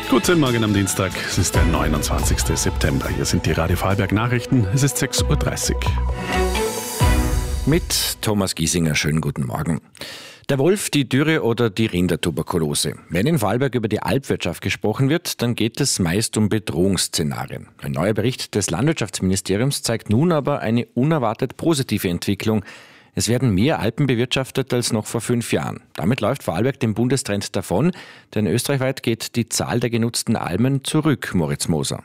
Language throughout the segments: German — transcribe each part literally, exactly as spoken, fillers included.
Guten Morgen am Dienstag, es ist der neunundzwanzigste September. Hier sind die Radio Vorarlberg Nachrichten, es ist sechs Uhr dreißig. Mit Thomas Giesinger, schönen guten Morgen. Der Wolf, die Dürre oder die Rindertuberkulose. Wenn in Vorarlberg über die Alpwirtschaft gesprochen wird, dann geht es meist um Bedrohungsszenarien. Ein neuer Bericht des Landwirtschaftsministeriums zeigt nun aber eine unerwartet positive Entwicklung. Es werden mehr Alpen bewirtschaftet als noch vor fünf Jahren. Damit läuft Vorarlberg dem Bundestrend davon, denn österreichweit geht die Zahl der genutzten Almen zurück, Moritz Moser.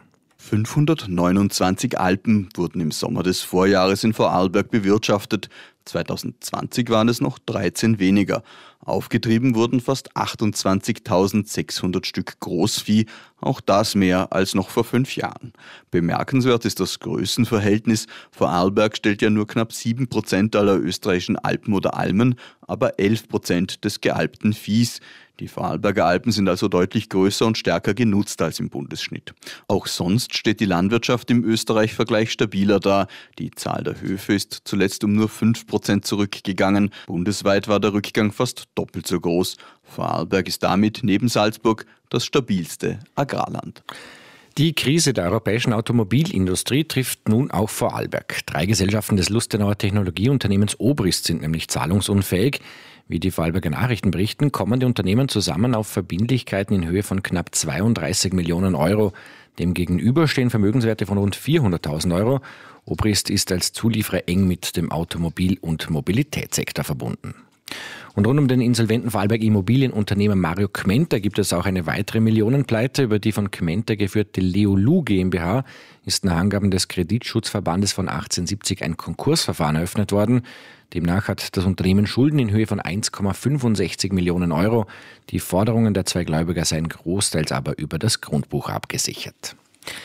fünfhundertneunundzwanzig Alpen wurden im Sommer des Vorjahres in Vorarlberg bewirtschaftet. zwanzig zwanzig waren es noch dreizehn weniger. Aufgetrieben wurden fast achtundzwanzigtausendsechshundert Stück Großvieh, auch das mehr als noch vor fünf Jahren. Bemerkenswert ist das Größenverhältnis. Vorarlberg stellt ja nur knapp sieben Prozent aller österreichischen Alpen oder Almen, aber elf Prozent des gealpten Viehs. Die Vorarlberger Alpen sind also deutlich größer und stärker genutzt als im Bundesschnitt. Auch sonst steht die Landwirtschaft im Österreich-Vergleich stabiler da. Die Zahl der Höfe ist zuletzt um nur fünf Prozent zurückgegangen. Bundesweit war der Rückgang fast doppelt so groß. Vorarlberg ist damit neben Salzburg das stabilste Agrarland. Die Krise der europäischen Automobilindustrie trifft nun auch Vorarlberg. Drei Gesellschaften des Lustenauer Technologieunternehmens Obrist sind nämlich zahlungsunfähig. Wie die Vorarlberger Nachrichten berichten, kommen die Unternehmen zusammen auf Verbindlichkeiten in Höhe von knapp zweiunddreißig Millionen Euro. Dem gegenüber stehen Vermögenswerte von rund vierhunderttausend Euro. Obrist ist als Zulieferer eng mit dem Automobil- und Mobilitätssektor verbunden. Und rund um den insolventen Vorarlberg Immobilienunternehmer Mario Kmenter gibt es auch eine weitere Millionenpleite. Über die von Kmenter geführte Leolu GmbH ist nach Angaben des Kreditschutzverbandes von achtzehnhundertsiebzig ein Konkursverfahren eröffnet worden. Demnach hat das Unternehmen Schulden in Höhe von eins Komma fünfundsechzig Millionen Euro. Die Forderungen der zwei Gläubiger seien großteils aber über das Grundbuch abgesichert.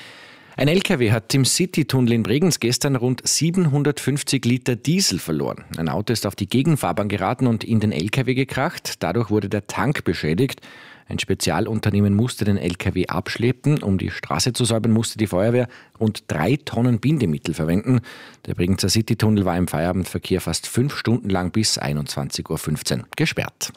Ein L K W hat im Citytunnel in Bregenz gestern rund siebenhundertfünfzig Liter Diesel verloren. Ein Auto ist auf die Gegenfahrbahn geraten und in den L K W gekracht. Dadurch wurde der Tank beschädigt. Ein Spezialunternehmen musste den L K W abschleppen. Um die Straße zu säubern, musste die Feuerwehr rund drei Tonnen Bindemittel verwenden. Der Bregenzer Citytunnel war im Feierabendverkehr fast fünf Stunden lang bis einundzwanzig Uhr fünfzehn gesperrt.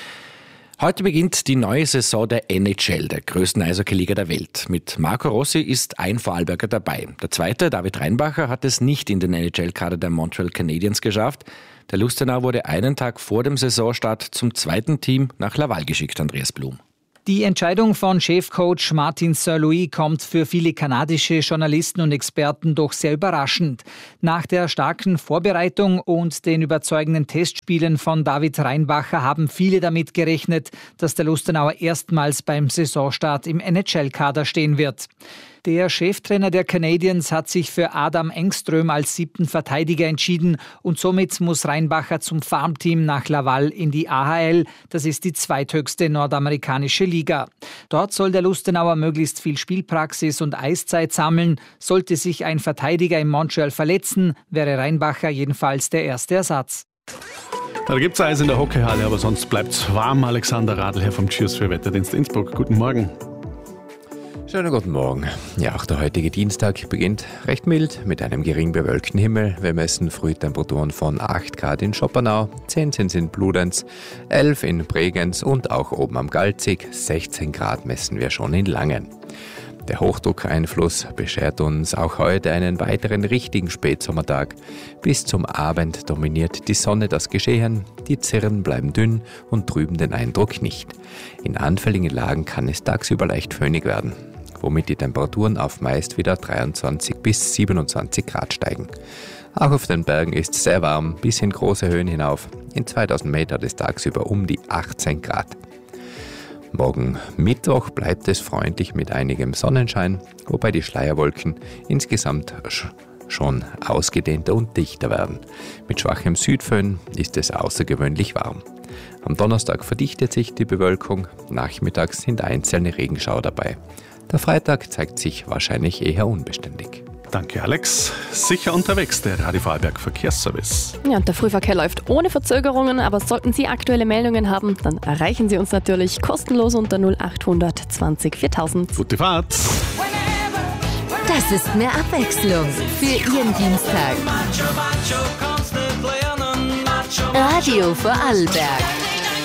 Heute beginnt die neue Saison der N H L, der größten Eishockey-Liga der Welt. Mit Marco Rossi ist ein Vorarlberger dabei. Der zweite, David Reinbacher, hat es nicht in den N H L-Kader der Montreal Canadiens geschafft. Der Lustenau wurde einen Tag vor dem Saisonstart zum zweiten Team nach Laval geschickt, Andreas Blum. Die Entscheidung von Chefcoach Martin Saint-Louis kommt für viele kanadische Journalisten und Experten doch sehr überraschend. Nach der starken Vorbereitung und den überzeugenden Testspielen von David Reinbacher haben viele damit gerechnet, dass der Lustenauer erstmals beim Saisonstart im N H L-Kader stehen wird. Der Cheftrainer der Canadiens hat sich für Adam Engström als siebten Verteidiger entschieden und somit muss Reinbacher zum Farmteam nach Laval in die A H L. Das ist die zweithöchste nordamerikanische Liga. Dort soll der Lustenauer möglichst viel Spielpraxis und Eiszeit sammeln. Sollte sich ein Verteidiger in Montreal verletzen, wäre Reinbacher jedenfalls der erste Ersatz. Da gibt es Eis in der Hockeyhalle, aber sonst bleibt es warm. Alexander Radl hier vom Cheers für Wetterdienst Innsbruck. Guten Morgen. Schönen guten Morgen. Ja, auch der heutige Dienstag beginnt recht mild mit einem gering bewölkten Himmel. Wir messen Frühtemperaturen von acht Grad in Schopenau, zehn sind in Bludenz, elf in Bregenz und auch oben am Galzig, sechzehn Grad messen wir schon in Langen. Der Hochdruckeinfluss beschert uns auch heute einen weiteren richtigen Spätsommertag. Bis zum Abend dominiert die Sonne das Geschehen, die Zirren bleiben dünn und trüben den Eindruck nicht. In anfälligen Lagen kann es tagsüber leicht föhnig werden, womit die Temperaturen auf meist wieder dreiundzwanzig bis siebenundzwanzig Grad steigen. Auch auf den Bergen ist es sehr warm, bis in große Höhen hinauf. In zweitausend Meter hat es tagsüber um die achtzehn Grad. Morgen Mittwoch bleibt es freundlich mit einigem Sonnenschein, wobei die Schleierwolken insgesamt sch- schon ausgedehnter und dichter werden. Mit schwachem Südföhn ist es außergewöhnlich warm. Am Donnerstag verdichtet sich die Bewölkung, nachmittags sind einzelne Regenschauer dabei. Der Freitag zeigt sich wahrscheinlich eher unbeständig. Danke, Alex. Sicher unterwegs, der Radio Vorarlberg Verkehrsservice. Ja, und der Frühverkehr läuft ohne Verzögerungen, aber sollten Sie aktuelle Meldungen haben, dann erreichen Sie uns natürlich kostenlos unter null acht hundert zwanzig viertausend. Gute Fahrt! Das ist mehr Abwechslung für Ihren Dienstag. Radio Vorarlberg.